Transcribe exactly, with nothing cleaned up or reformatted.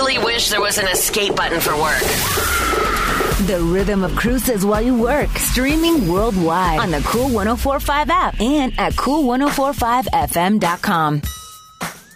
really wish there was an escape button for work. The rhythm of cruises while you work. Streaming worldwide on the Cool one oh four point five app and at cool ten forty-five f m dot com.